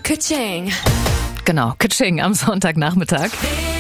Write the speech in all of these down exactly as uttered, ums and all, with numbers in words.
Ka-ching. Genau, Ka-ching am Sonntagnachmittag.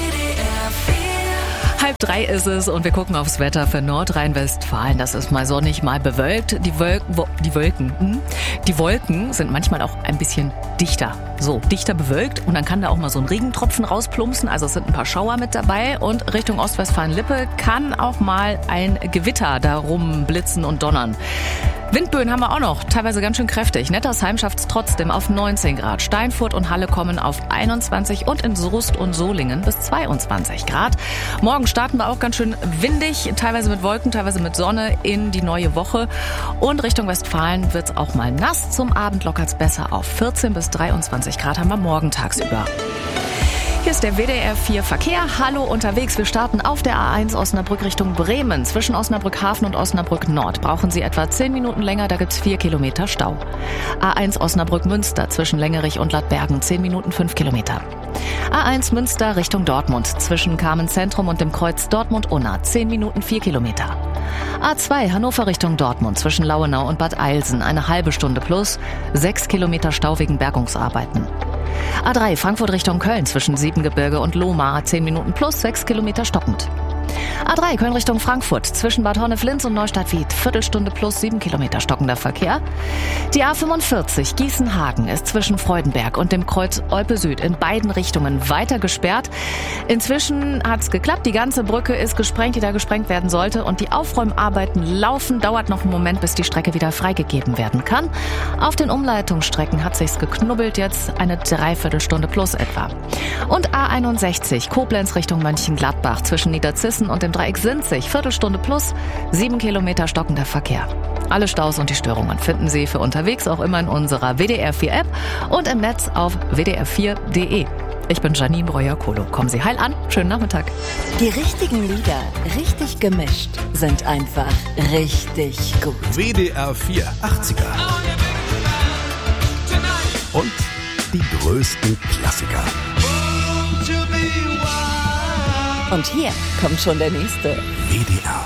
Halb drei ist es und wir gucken aufs Wetter für Nordrhein-Westfalen. Das ist mal sonnig, mal bewölkt. Die, Wölk, wo, die Wolken, hm? die Wolken sind manchmal auch ein bisschen dichter. So, dichter bewölkt und dann kann da auch mal so ein Regentropfen rausplumpsen. Also es sind ein paar Schauer mit dabei und Richtung Ostwestfalen-Lippe kann auch mal ein Gewitter da rumblitzen und donnern. Windböen haben wir auch noch, teilweise ganz schön kräftig. Nettersheim schafft es trotzdem auf neunzehn Grad. Steinfurt und Halle kommen auf einundzwanzig und in Soest und Solingen bis zweiundzwanzig Grad. Morgen starten wir auch ganz schön windig, teilweise mit Wolken, teilweise mit Sonne in die neue Woche. Und Richtung Westfalen wird es auch mal nass. Zum Abend lockert es besser auf vierzehn bis dreiundzwanzig Grad haben wir morgen tagsüber. Hier ist der W D R vier Verkehr. Hallo unterwegs. Wir starten auf der A eins Osnabrück Richtung Bremen. Zwischen Osnabrück Hafen und Osnabrück Nord brauchen Sie etwa zehn Minuten länger. Da gibt's vier Kilometer Stau. A eins Osnabrück Münster zwischen Längerich und Ladbergen zehn Minuten fünf Kilometer. A eins Münster Richtung Dortmund zwischen Kamen Zentrum und dem Kreuz Dortmund-Unna zehn Minuten vier Kilometer. A zwei Hannover Richtung Dortmund zwischen Lauenau und Bad Eilsen eine halbe Stunde plus sechs Kilometer Stau wegen Bergungsarbeiten. A drei Frankfurt Richtung Köln zwischen Siebengebirge und Lohmar zehn Minuten plus sechs Kilometer stockend. A drei Köln Richtung Frankfurt zwischen Bad Honnef-Linz und Neustadt-Wied Viertelstunde plus sieben Kilometer stockender Verkehr. Die A fünfundvierzig Gießen-Hagen ist zwischen Freudenberg und dem Kreuz Olpe Süd in beiden Richtungen weiter gesperrt. Inzwischen hat's geklappt, die ganze Brücke ist gesprengt, die da gesprengt werden sollte und die Aufräumarbeiten laufen. Dauert noch einen Moment, bis die Strecke wieder freigegeben werden kann. Auf den Umleitungsstrecken hat sich's geknubbelt, jetzt eine Dreiviertelstunde plus etwa. Und A einundsechzig Koblenz Richtung Mönchengladbach zwischen Niederzissen und dem Dreieck Sinzig Viertelstunde plus sieben Kilometer stockender Verkehr. Alle Staus und die Störungen finden Sie für unterwegs auch immer in unserer W D R vier App und im Netz auf w d r vier punkt d e. Ich bin Janine Breuer-Kolo. Kommen Sie heil an. Schönen Nachmittag. Die richtigen Lieder, richtig gemischt, sind einfach richtig gut. W D R vier achtziger. Und die größten Klassiker. Und hier kommt schon der nächste. W D R